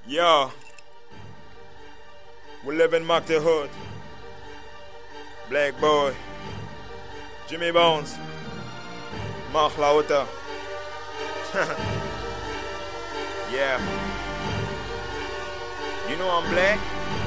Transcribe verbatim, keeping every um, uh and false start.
Yo, we live in Mac the Hood. Black Boy, Jimmy Bones, Mark Lauter. Yeah. You know I'm black?